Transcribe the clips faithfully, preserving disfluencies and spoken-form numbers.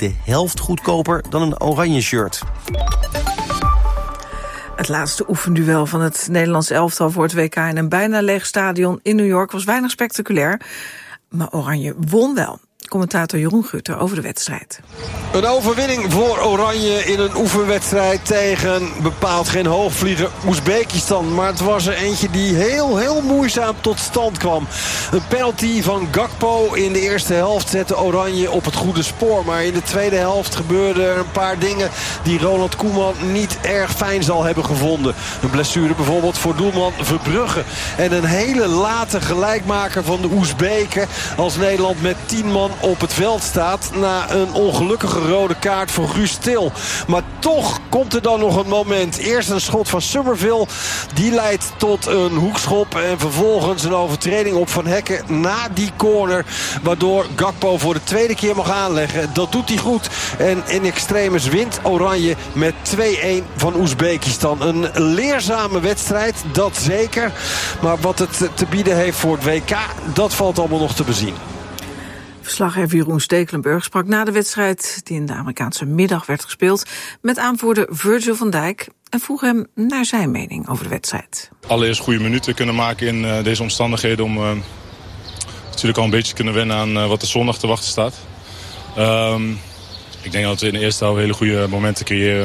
de helft goedkoper dan een oranje shirt. Het laatste oefenduel van het Nederlands elftal voor het W K in een bijna leeg stadion in New York was weinig spectaculair. Maar Oranje won wel. Commentator Jeroen Gutter over de wedstrijd. Een overwinning voor Oranje in een oefenwedstrijd tegen bepaald geen hoogvlieger Oezbekistan. Maar het was er eentje die heel, heel moeizaam tot stand kwam. Een penalty van Gakpo in de eerste helft zette Oranje op het goede spoor. Maar in de tweede helft gebeurden er een paar dingen die Ronald Koeman niet erg fijn zal hebben gevonden. Een blessure bijvoorbeeld voor doelman Verbrugge. En een hele late gelijkmaker van de Oezbeken als Nederland met tien man op het veld staat na een ongelukkige rode kaart voor Guus Til. Maar toch komt er dan nog een moment. Eerst een schot van Summerville. Die leidt tot een hoekschop en vervolgens een overtreding op Van Hekken na die corner. Waardoor Gakpo voor de tweede keer mag aanleggen. Dat doet hij goed. En in extremis wint Oranje met twee-een van Oezbekistan. Een leerzame wedstrijd, dat zeker. Maar wat het te bieden heeft voor het W K, dat valt allemaal nog te bezien. Verslaggever Jeroen Stekelenburg sprak na de wedstrijd die in de Amerikaanse middag werd gespeeld met aanvoerder Virgil van Dijk en vroeg hem naar zijn mening over de wedstrijd. Allereerst goede minuten kunnen maken in uh, deze omstandigheden om uh, natuurlijk al een beetje te kunnen wennen aan uh, wat er zondag te wachten staat. Um, ik denk dat we in de eerste helft hele goede momenten creëren.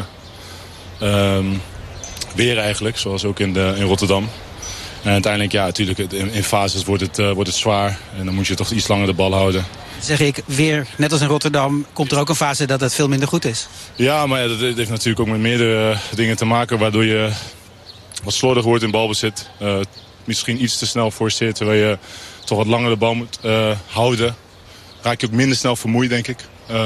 Um, weer eigenlijk, zoals ook in, de, in Rotterdam. En uiteindelijk, ja, natuurlijk, in, in fases wordt het, uh, wordt het zwaar. En dan moet je toch iets langer de bal houden. Zeg ik, weer, net als in Rotterdam, komt er ook een fase dat het veel minder goed is? Ja, maar ja, dat heeft natuurlijk ook met meerdere uh, dingen te maken. Waardoor je wat slordig wordt in balbezit. Uh, misschien iets te snel forceert, terwijl je toch wat langer de bal moet uh, houden. Raak je ook minder snel vermoeid, denk ik. Uh,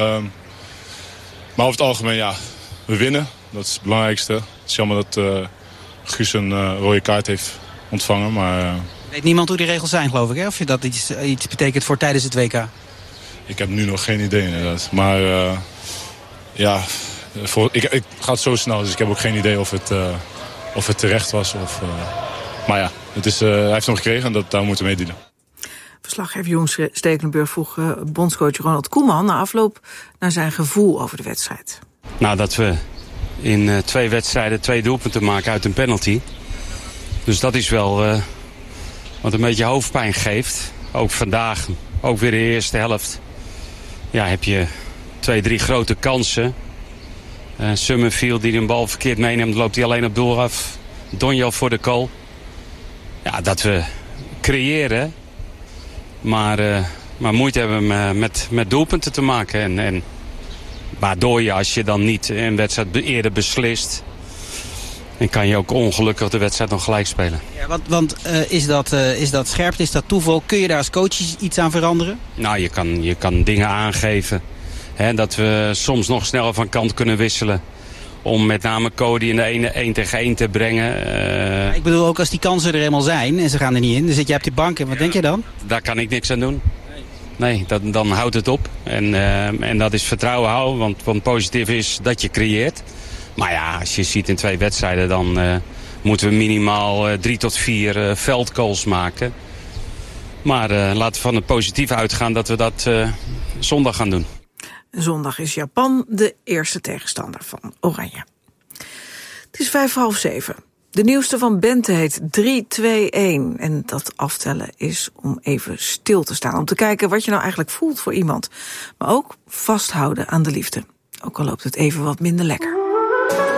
maar over het algemeen, ja, we winnen. Dat is het belangrijkste. Het is jammer dat uh, Guus een uh, rode kaart heeft ontvangen, maar Uh... Weet niemand hoe die regels zijn, geloof ik, hè? Of je dat iets, iets betekent voor tijdens het W K? Ik heb nu nog geen idee, inderdaad. Maar uh, ja, voor, ik, ik ga het zo snel, dus ik heb ook geen idee of het, uh, of het terecht was. Of, uh, maar ja, het is, uh, hij heeft hem gekregen en dat, daar moeten we mee dealen. Verslaggever Jeroen Stekelenburg vroeg uh, bondscoach Ronald Koeman na afloop naar zijn gevoel over de wedstrijd. Nou, dat we in uh, twee wedstrijden twee doelpunten maken uit een penalty. Dus dat is wel uh, wat een beetje hoofdpijn geeft. Ook vandaag, ook weer de eerste helft. Ja, heb je twee, drie grote kansen. Uh, Summerfield die een bal verkeerd meeneemt, loopt hij alleen op doel af. Donjo voor de goal. Ja, dat we creëren. Maar, uh, maar moeite hebben met, met doelpunten te maken. En, en waardoor je, als je dan niet een wedstrijd eerder beslist, en kan je ook ongelukkig de wedstrijd nog gelijk spelen. Ja, want want uh, is, dat, uh, is dat scherpte, is dat toeval? Kun je daar als coach iets aan veranderen? Nou, je kan, je kan dingen aangeven. Hè, dat we soms nog sneller van kant kunnen wisselen. Om met name Cody in de ene één tegen één te brengen. Uh... Ja, ik bedoel, ook als die kansen er eenmaal zijn en ze gaan er niet in, dan zit je op die bank en wat ja, denk je dan? Daar kan ik niks aan doen. Nee, dat, dan houdt het op. En, uh, en dat is vertrouwen houden, want, want positief is dat je creëert. Maar ja, als je ziet in twee wedstrijden, dan uh, moeten we minimaal uh, drie tot vier uh, veldgoals maken. Maar uh, laten we van het positieve uitgaan dat we dat uh, zondag gaan doen. Zondag is Japan de eerste tegenstander van Oranje. Het is vijf voor half zeven. De nieuwste van Bente heet drie twee een. En dat aftellen is om even stil te staan. Om te kijken wat je nou eigenlijk voelt voor iemand. Maar ook vasthouden aan de liefde. Ook al loopt het even wat minder lekker.